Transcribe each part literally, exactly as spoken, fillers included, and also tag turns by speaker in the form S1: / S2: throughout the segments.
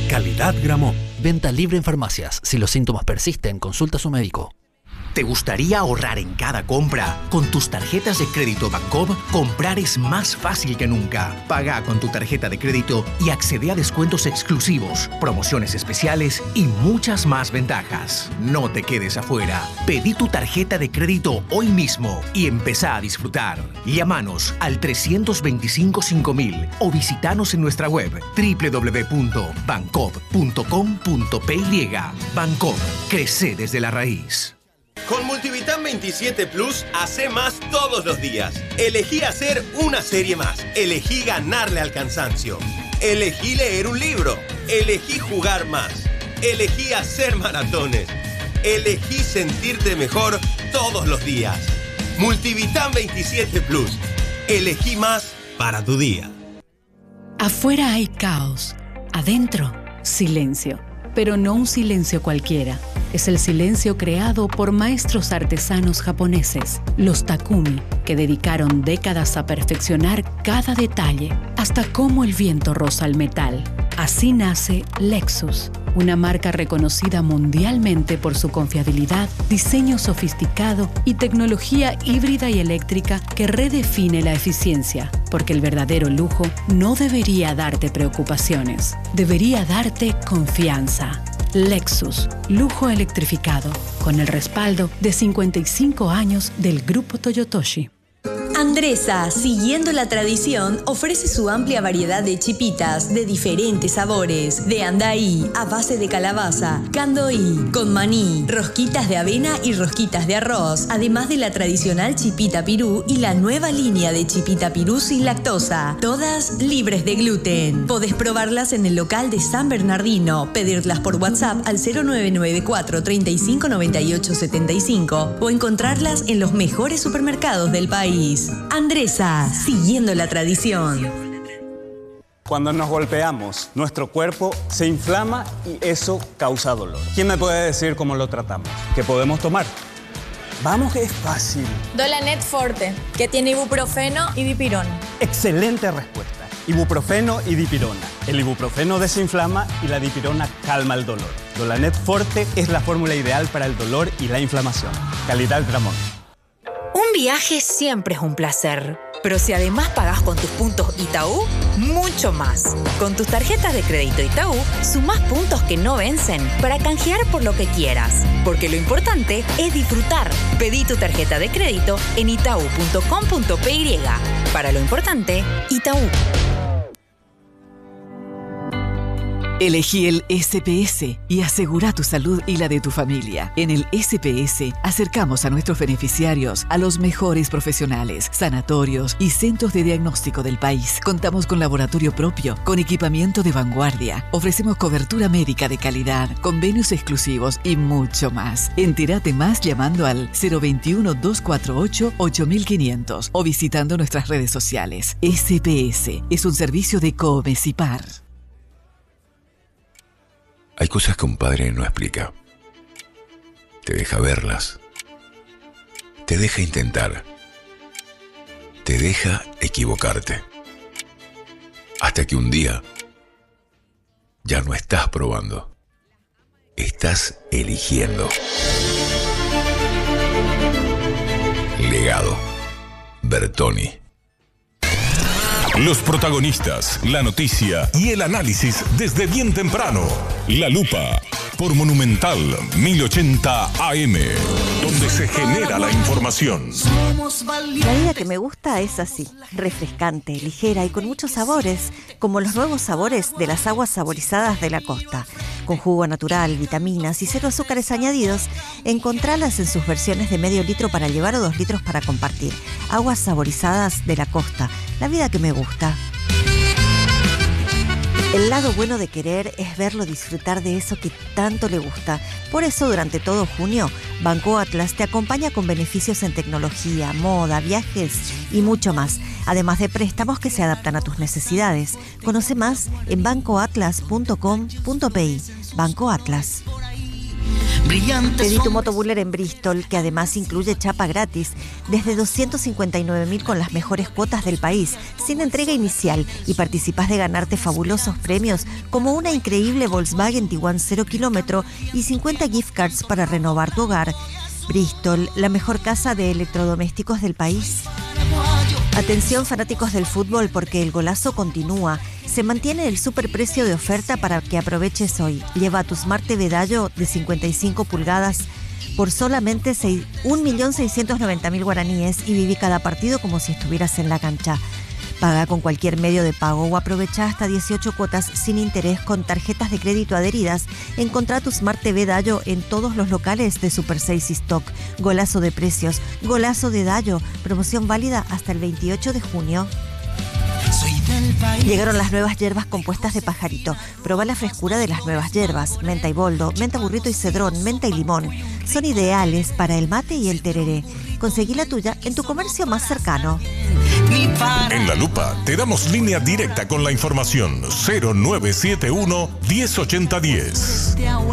S1: Calidad Gramont.
S2: Venta libre en farmacias. Si los síntomas persisten, consulta a su médico.
S3: ¿Te gustaría ahorrar en cada compra? Con tus tarjetas de crédito Bancob, comprar es más fácil que nunca. Paga con tu tarjeta de crédito y accede a descuentos exclusivos, promociones especiales y muchas más ventajas. No te quedes afuera. Pedí tu tarjeta de crédito hoy mismo y empezá a disfrutar. Llámanos al trescientos veinticinco cinco mil o visitanos en nuestra web doble u doble u doble u punto bancob punto com punto p y. Bancob, crece desde la raíz.
S4: Con Multivitam veintisiete Plus, hace más todos los días. Elegí hacer una serie más. Elegí ganarle al cansancio. Elegí leer un libro. Elegí jugar más. Elegí hacer maratones. Elegí sentirte mejor todos los días. Multivitam veintisiete Plus. Elegí más para tu día.
S5: Afuera hay caos. Adentro, silencio. Pero no un silencio cualquiera. Es el silencio creado por maestros artesanos japoneses, los Takumi, que dedicaron décadas a perfeccionar cada detalle, hasta cómo el viento roza el metal. Así nace Lexus, una marca reconocida mundialmente por su confiabilidad, diseño sofisticado y tecnología híbrida y eléctrica que redefine la eficiencia, porque el verdadero lujo no debería darte preocupaciones, debería darte confianza. Lexus, lujo electrificado, con el respaldo de cincuenta y cinco años del Grupo Toyotoshi.
S6: Andresa, siguiendo la tradición, ofrece su amplia variedad de chipitas de diferentes sabores, de andaí, a base de calabaza, candoí, con maní, rosquitas de avena y rosquitas de arroz, además de la tradicional chipita pirú y la nueva línea de chipita pirú sin lactosa, todas libres de gluten. Podés probarlas en el local de San Bernardino, pedirlas por WhatsApp al cero nueve nueve cuatro, treinta y cinco, noventa y ocho, setenta y cinco o encontrarlas en los mejores supermercados del país. Andresa, siguiendo la tradición.
S7: Cuando nos golpeamos, nuestro cuerpo se inflama y eso causa dolor. ¿Quién me puede decir cómo lo tratamos? ¿Qué podemos tomar? Vamos que es fácil.
S8: Dolanet Forte, que tiene ibuprofeno y dipirona.
S7: Excelente respuesta. Ibuprofeno y dipirona. El ibuprofeno desinflama y la dipirona calma el dolor. Dolanet Forte es la fórmula ideal para el dolor y la inflamación. Calidad Gramont.
S9: Un viaje siempre es un placer, pero si además pagás con tus puntos Itaú, mucho más. Con tus tarjetas de crédito Itaú, sumás puntos que no vencen para canjear por lo que quieras. Porque lo importante es disfrutar. Pedí tu tarjeta de crédito en itaú punto com punto p y. Para lo importante, Itaú.
S10: Elegí el S P S y asegura tu salud y la de tu familia. En el S P S acercamos a nuestros beneficiarios a los mejores profesionales, sanatorios y centros de diagnóstico del país. Contamos con laboratorio propio, con equipamiento de vanguardia. Ofrecemos cobertura médica de calidad, convenios exclusivos y mucho más. Entérate más llamando al cero veintiuno, doscientos cuarenta y ocho, ocho mil quinientos o visitando nuestras redes sociales. S P S es un servicio de Comesipar.
S11: Hay cosas que un padre no explica. Te deja verlas. Te deja intentar. Te deja equivocarte. Hasta que un día ya no estás probando. Estás eligiendo. Legado. Bertoni.
S12: Los protagonistas, la noticia y el análisis desde bien temprano. La Lupa, por Monumental mil ochenta A M, donde se genera la información.
S13: La vida que me gusta es así, refrescante, ligera y con muchos sabores, como los nuevos sabores de las aguas saborizadas de la costa. Con jugo natural, vitaminas y cero azúcares añadidos, encontralas en sus versiones de medio litro para llevar o dos litros para compartir. Aguas saborizadas de la costa, la vida que me gusta. El lado bueno de querer es verlo disfrutar de eso que tanto le gusta. Por eso, durante todo junio, Banco Atlas te acompaña con beneficios en tecnología, moda, viajes y mucho más. Además de préstamos que se adaptan a tus necesidades. Conoce más en banco atlas punto com punto p y. Banco Atlas. Pedí tu motobuller en Bristol, que además incluye chapa gratis, desde doscientos cincuenta y nueve mil con las mejores cuotas del país, sin entrega inicial, y participás de ganarte fabulosos premios como una increíble Volkswagen Tiguan cero kilómetro y cincuenta gift cards para renovar tu hogar. Bristol, la mejor casa de electrodomésticos del país. Atención fanáticos del fútbol, porque el golazo continúa. Se mantiene el superprecio de oferta para que aproveches hoy. Lleva tu Smart T V Dayo de cincuenta y cinco pulgadas por solamente un millón seiscientos noventa mil guaraníes y viví cada partido como si estuvieras en la cancha. Paga con cualquier medio de pago o aprovecha hasta dieciocho cuotas sin interés con tarjetas de crédito adheridas. Encontrá tu Smart T V Dayo en todos los locales de Super seis Stock. Golazo de precios, golazo de Dayo. Promoción válida hasta el veintiocho de junio. Llegaron las nuevas hierbas compuestas de pajarito. Proba la frescura de las nuevas hierbas. Menta y boldo, menta burrito y cedrón, menta y limón. Son ideales para el mate y el tereré. Conseguí la tuya en tu comercio más cercano.
S12: En La Lupa te damos línea directa con la información. Cero nueve siete uno, uno cero ocho cero diez.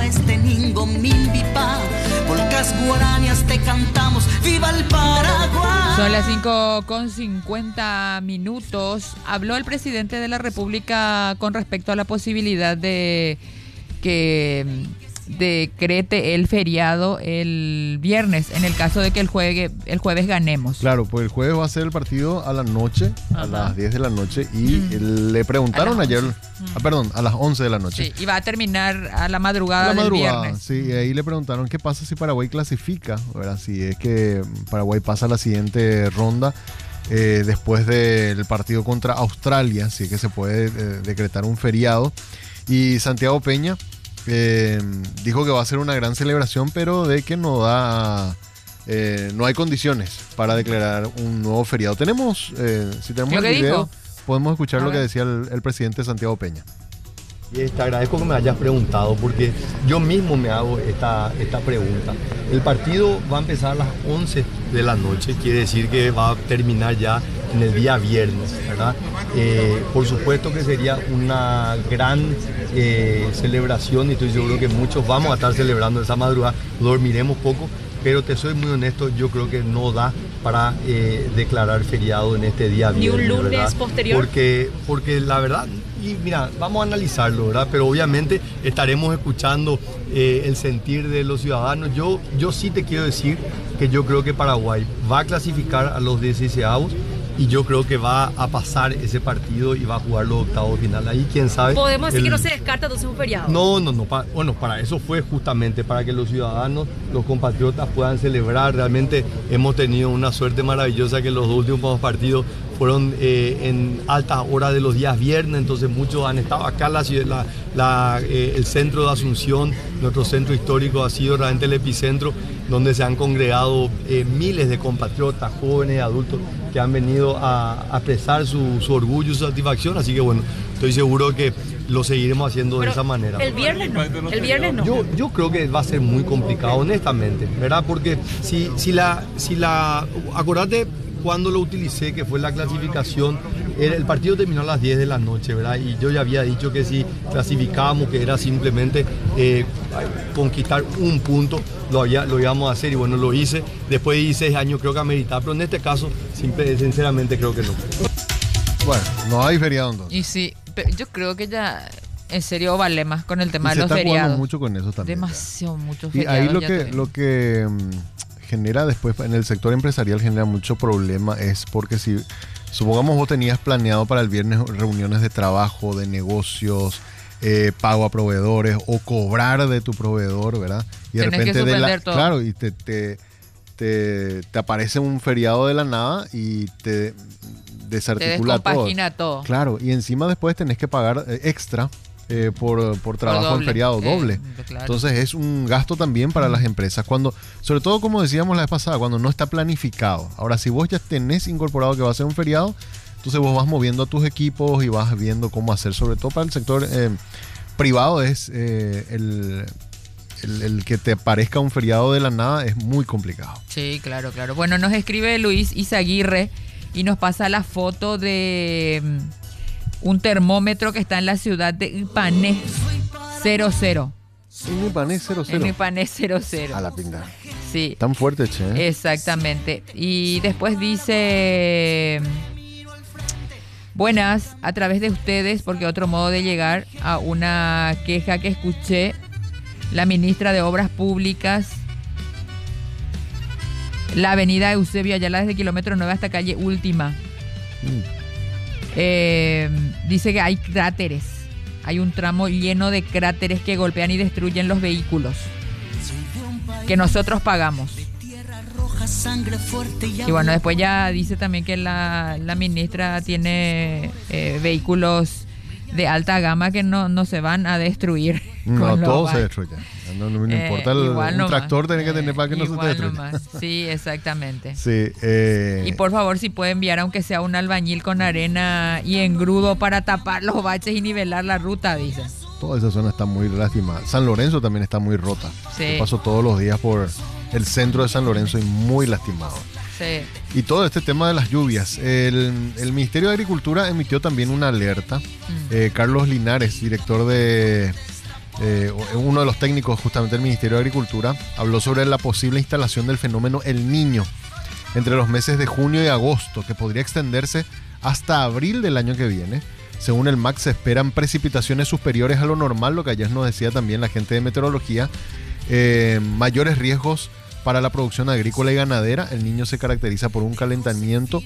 S1: Son las cinco con cincuenta minutos. Habló el presidente de la República con respecto a la posibilidad de que decrete el feriado el viernes, en el caso de que el jueves, el jueves ganemos.
S14: Claro, pues el jueves va a ser el partido a la noche, Ajá. a las diez de la noche, y mm. le preguntaron ayer, mm. ah, perdón, a las once de la noche.
S1: Sí, y va a terminar a la madrugada, a la
S14: madrugada
S1: del viernes.
S14: Sí, y ahí le preguntaron qué pasa si Paraguay clasifica, ¿verdad? Si es que Paraguay pasa a la siguiente ronda. Eh, después del partido contra Australia, sí que se puede eh, decretar un feriado. Y Santiago Peña eh, dijo que va a ser una gran celebración, pero de que no da eh, no hay condiciones para declarar un nuevo feriado. Tenemos, eh, si tenemos el video, dijo? podemos escuchar a lo ver. que decía el, el presidente Santiago Peña.
S15: Y te agradezco que me hayas preguntado, porque yo mismo me hago esta, esta pregunta. El partido va a empezar a las once de la noche, quiere decir que va a terminar ya en el día viernes, ¿verdad? Eh, por supuesto que sería una gran eh, celebración, y estoy seguro que muchos vamos a estar celebrando esa madrugada, dormiremos poco, pero te soy muy honesto, yo creo que no da para eh, declarar feriado en este día viernes.
S16: ¿Ni un lunes
S15: ¿verdad?
S16: posterior?
S15: Porque, porque la verdad, y mira, vamos a analizarlo, ¿verdad? Pero obviamente estaremos escuchando eh, el sentir de los ciudadanos. Yo, yo sí te quiero decir que yo creo que Paraguay va a clasificar a los dieciseisavos, y yo creo que va a pasar ese partido y va a jugar los octavos de final. Ahí, quién sabe.
S16: ¿Podemos decir
S15: el...
S16: que no se descarta entonces un feriado?
S15: No, no, no. Para, bueno, para eso fue justamente, para que los ciudadanos, los compatriotas puedan celebrar. Realmente hemos tenido una suerte maravillosa que los dos últimos partidos fueron eh, en altas horas de los días viernes, entonces muchos han estado acá en la ciudad, la, la, eh, el centro de Asunción, nuestro centro histórico ha sido realmente el epicentro donde se han congregado eh, miles de compatriotas, jóvenes, adultos, que han venido a, a expresar su, su orgullo y su satisfacción, así que bueno, estoy seguro que lo seguiremos haciendo Pero de esa manera.
S16: El viernes no, el viernes no.
S15: Yo, yo creo que va a ser muy complicado, honestamente, ¿verdad? Porque si, si la, si la, acordate cuando lo utilicé, que fue la clasificación, el partido terminó a las diez de la noche, ¿verdad? Y yo ya había dicho que si clasificábamos, que era simplemente eh, conquistar un punto, lo, había, lo íbamos a hacer, y bueno, lo hice. Después de dieciséis años creo que ameritaba, pero en este caso, simple, sinceramente creo que no.
S14: Bueno, no hay feriado entonces.
S1: Y sí, pero yo creo que ya, en serio, vale más con el tema
S14: y
S1: de los feriados.
S14: Se está jugando mucho con eso también.
S1: Demasiado, muchos
S14: y
S1: feriados.
S14: Y ahí lo que, lo que genera después en el sector empresarial, genera mucho problema, es porque si supongamos vos tenías planeado para el viernes reuniones de trabajo, de negocios, eh, pago a proveedores o cobrar de tu proveedor, ¿verdad? Y de
S1: Tenés
S14: repente
S1: que
S14: de la,
S1: todo.
S14: claro, y te, te, te, te aparece un feriado de la nada y te desarticula
S1: te descompagina todo.
S14: todo. Claro, y encima después tenés que pagar eh, extra Eh, por, por trabajo por en feriado doble. Eh, claro. Entonces es un gasto también para las empresas, cuando, sobre todo como decíamos la vez pasada, cuando no está planificado. Ahora, si vos ya tenés incorporado que va a ser un feriado, entonces vos vas moviendo a tus equipos y vas viendo cómo hacer, sobre todo para el sector eh, privado, es eh, el, el, el que te parezca un feriado de la nada es muy complicado.
S1: Sí, claro, claro. Bueno, nos escribe Luis Izaguirre y nos pasa la foto de un termómetro que está en la ciudad de Ipané, cero cero.
S14: En Ipané cero cero.
S1: En Ipané cero cero.
S14: A la pinta.
S1: Sí.
S14: Tan fuerte, che. ¿eh?
S1: Exactamente. Y después dice... Buenas, a través de ustedes, porque otro modo de llegar a una queja que escuché, la ministra de Obras Públicas, la avenida Eusebio Ayala desde kilómetro nueve hasta calle Última. Mm. Eh, dice que hay cráteres. Hay un tramo lleno de cráteres que golpean y destruyen los vehículos que nosotros pagamos. Y bueno, después ya dice también que la, la ministra tiene eh, vehículos de alta gama que no, no se van a destruir.
S14: No, todo se destruye. No, no, no eh, importa, el, un
S1: nomás.
S14: Tractor tiene que tener para que no se te destruya.
S1: Nomás. Sí, exactamente.
S14: Sí, eh...
S1: Y por favor, si puede enviar aunque sea un albañil con arena y engrudo para tapar los baches y nivelar la ruta, dice.
S14: Toda esa zona está muy lastimada. San Lorenzo también está muy rota.
S1: Sí.
S14: Yo paso todos los días por el centro de San Lorenzo y muy lastimado.
S1: Sí.
S14: Y todo este tema de las lluvias. El, el Ministerio de Agricultura emitió también una alerta. Mm. Eh, Carlos Linares, director de... Eh, uno de los técnicos justamente del Ministerio de Agricultura, habló sobre la posible instalación del fenómeno El Niño entre los meses de junio y agosto, que podría extenderse hasta abril del año que viene. Según el M A C, se esperan precipitaciones superiores a lo normal, lo que ayer nos decía también la gente de meteorología, eh, mayores riesgos para la producción agrícola y ganadera. El Niño se caracteriza por un calentamiento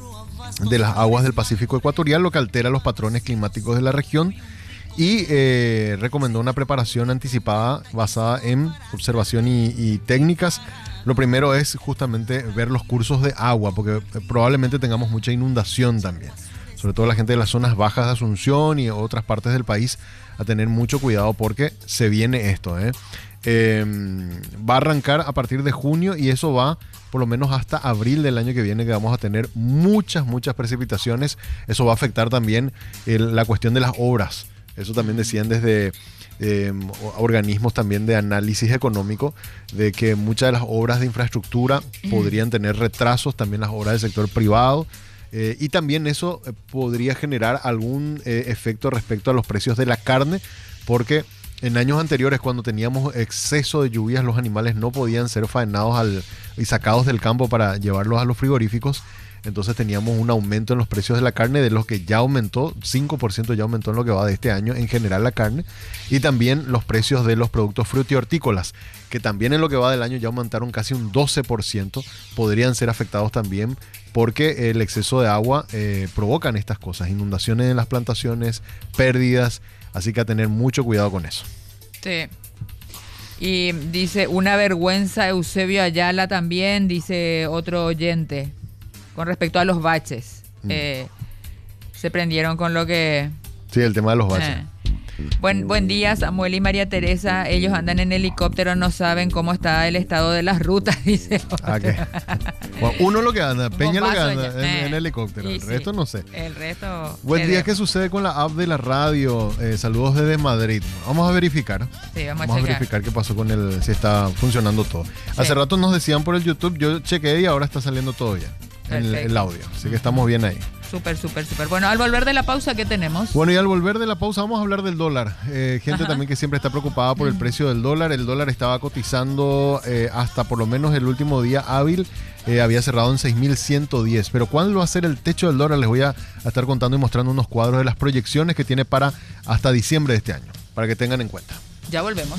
S14: de las aguas del Pacífico ecuatorial, lo que altera los patrones climáticos de la región, y eh, recomendó una preparación anticipada basada en observación y, y técnicas. Lo primero es justamente ver los cursos de agua, porque probablemente tengamos mucha inundación también, sobre todo la gente de las zonas bajas de Asunción y otras partes del país, a tener mucho cuidado porque se viene esto, ¿eh? Eh, va a arrancar a partir de junio y eso va por lo menos hasta abril del año que viene, que vamos a tener muchas, muchas precipitaciones. Eso va a afectar también el, la cuestión de las obras. Eso también decían desde eh, organismos también de análisis económico, de que muchas de las obras de infraestructura uh-huh. podrían tener retrasos, también las obras del sector privado, eh, y también eso eh, podría generar algún eh, efecto respecto a los precios de la carne, porque en años anteriores, cuando teníamos exceso de lluvias, los animales no podían ser faenados al, y sacados del campo para llevarlos a los frigoríficos. Entonces teníamos un aumento en los precios de la carne, de los que ya aumentó, cinco por ciento ya aumentó en lo que va de este año en general la carne, y también los precios de los productos frutícolas, que también en lo que va del año ya aumentaron casi un doce por ciento, podrían ser afectados también porque el exceso de agua eh, provocan estas cosas, inundaciones en las plantaciones, pérdidas, así que a tener mucho cuidado con eso.
S1: Sí. Y dice, una vergüenza Eusebio Ayala también, dice otro oyente. Con respecto a los baches, mm. eh, se prendieron con lo que...
S14: Sí, el tema de los baches.
S1: Eh. Buen, buen día, Samuel y María Teresa. Ellos andan en helicóptero, no saben cómo está el estado de las rutas, dice.
S14: Ah, ¿qué? Bueno, uno lo que anda, Peña lo que anda en, eh. en helicóptero, el sí, resto no sé.
S1: El resto...
S14: Buen día, ¿qué sucede con la app de la radio? Eh, saludos desde Madrid. Vamos a verificar.
S1: Sí, vamos,
S14: vamos
S1: a,
S14: a verificar qué pasó con el... si está funcionando todo. Sí. Hace rato nos decían por el YouTube, yo chequeé y ahora está saliendo todo ya. El, el audio, así que estamos bien ahí.
S1: Súper, súper, súper. Bueno, al volver de la pausa, ¿qué tenemos?
S14: Bueno, y al volver de la pausa vamos a hablar del dólar. Eh, gente Ajá. también que siempre está preocupada por el precio del dólar. El dólar estaba cotizando eh, hasta por lo menos el último día hábil. Eh, había cerrado en seis mil ciento diez. Pero ¿cuál va a ser el techo del dólar? Les voy a, a estar contando y mostrando unos cuadros de las proyecciones que tiene para hasta diciembre de este año, para que tengan en cuenta.
S1: Ya volvemos.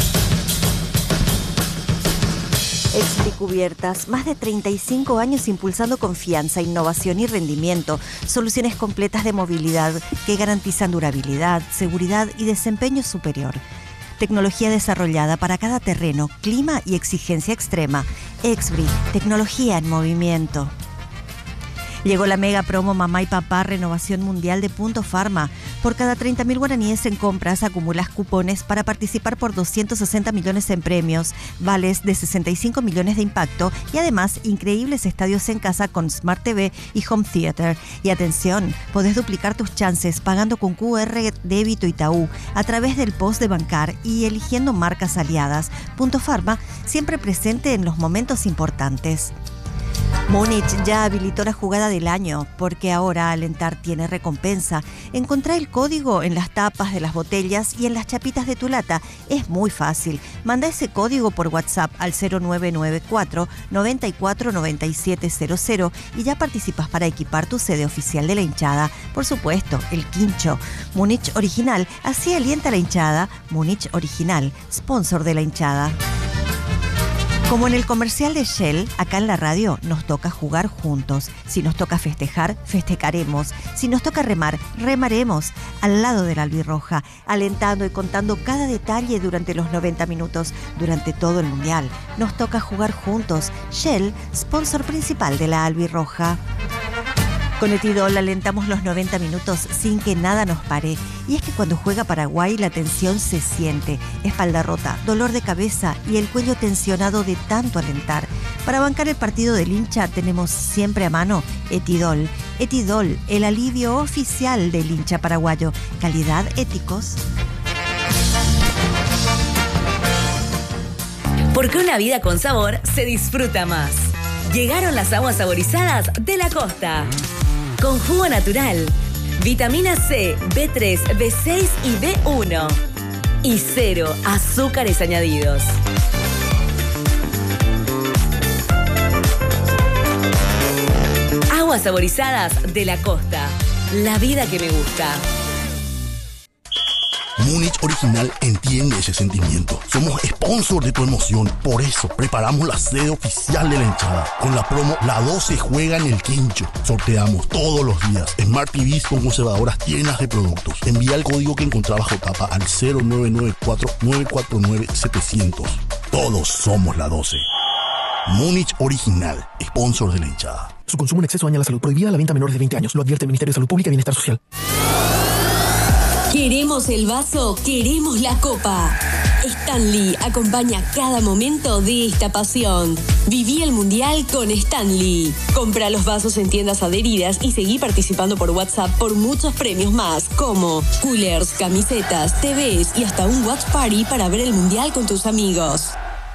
S13: Expri Cubiertas, más de treinta y cinco años impulsando confianza, innovación y rendimiento, soluciones completas de movilidad que garantizan durabilidad, seguridad y desempeño superior. Tecnología desarrollada para cada terreno, clima y exigencia extrema. Expri, tecnología en movimiento. Llegó la mega promo Mamá y Papá Renovación Mundial de Punto Pharma. Por cada treinta mil guaraníes en compras acumulas cupones para participar por doscientos sesenta millones en premios, vales de sesenta y cinco millones de impacto y además increíbles estadios en casa con Smart T V y Home Theater. Y atención, podés duplicar tus chances pagando con Q R Débito Itaú a través del post de Bancar y eligiendo marcas aliadas. Punto Pharma, siempre presente en los momentos importantes. Múnich ya habilitó la jugada del año porque ahora alentar tiene recompensa. Encontrá el código en las tapas de las botellas y en las chapitas de tu lata. Es muy fácil. Manda ese código por WhatsApp al cero nueve nueve cuatro, nueve cuatro nueve siete cero cero y ya participas para equipar tu sede oficial de la hinchada. Por supuesto, el Quincho. Múnich Original, así alienta la hinchada. Múnich Original, sponsor de la hinchada. Como en el comercial de Shell, acá en la radio nos toca jugar juntos. Si nos toca festejar, festejaremos. Si nos toca remar, remaremos. Al lado de la albirroja, alentando y contando cada detalle durante los noventa minutos, durante todo el mundial. Nos toca jugar juntos. Shell, sponsor principal de la albirroja. Con Etidol alentamos los noventa minutos sin que nada nos pare. Y es que cuando juega Paraguay la tensión se siente. Espalda rota, dolor de cabeza y el cuello tensionado de tanto alentar. Para bancar el partido del hincha tenemos siempre a mano Etidol. Etidol, el alivio oficial del hincha paraguayo. Calidad, éticos.
S6: Porque una vida con sabor se disfruta más. Llegaron las aguas saborizadas de la costa. Con jugo natural, vitamina C, B tres, B seis y B uno. Y cero azúcares añadidos. Aguas saborizadas de la costa. La vida que me gusta.
S17: Múnich Original entiende ese sentimiento. Somos sponsor de tu emoción. Por eso preparamos la sede oficial de la hinchada. Con la promo La doce juega en el Quincho. Sorteamos todos los días Smart T Vs con conservadoras llenas de productos. Envía el código que encontrás bajo tapa al cero nueve nueve cuatro, nueve cuatro nueve, setecientos. Todos somos la doce. Múnich Original, sponsor de la hinchada.
S18: Su consumo en exceso daña la salud. Prohibida la venta a menores de veinte años. Lo advierte el Ministerio de Salud Pública y Bienestar Social.
S6: Queremos el vaso, queremos la copa. Stanley acompaña cada momento de esta pasión. Viví el Mundial con Stanley. Compra los vasos en tiendas adheridas y seguí participando por WhatsApp por muchos premios más, como coolers, camisetas, T Vs y hasta un watch party para ver el Mundial con tus amigos.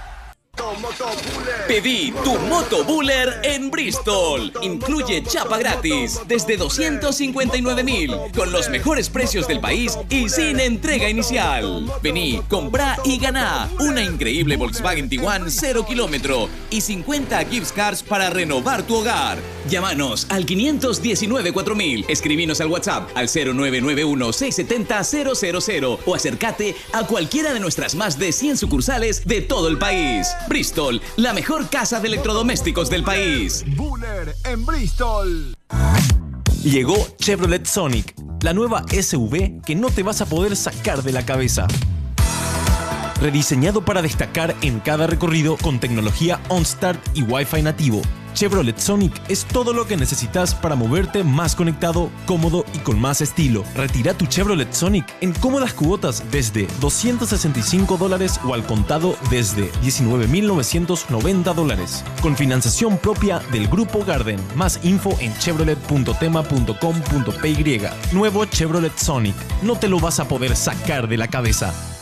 S19: Pedí tu Moto Buller en Bristol. Incluye chapa gratis desde doscientos cincuenta y nueve mil con los mejores precios del país y sin entrega inicial. Vení, comprá y ganá una increíble Volkswagen Tiguan cero kilómetro y cincuenta gift cards para renovar tu hogar. Llámanos al quinientos diecinueve cuatro mil. Escribinos al WhatsApp al cero nueve nueve uno, seis siete cero, cero cero cero o acércate a cualquiera de nuestras más de cien sucursales de todo el país. Bristol, la mejor casa de electrodomésticos del país.
S20: Buller en Bristol.
S21: Llegó Chevrolet Sonic, la nueva S U V que no te vas a poder sacar de la cabeza. Rediseñado para destacar en cada recorrido con tecnología OnStart y Wi-Fi nativo, Chevrolet Sonic es todo lo que necesitas para moverte más conectado, cómodo y con más estilo. Retira tu Chevrolet Sonic en cómodas cuotas desde doscientos sesenta y cinco dólares o al contado desde diecinueve mil novecientos noventa dólares. Con financiación propia del Grupo Garden. Más info en chevrolet punto tema punto com punto p y. Nuevo Chevrolet Sonic. No te lo vas a poder sacar de la cabeza.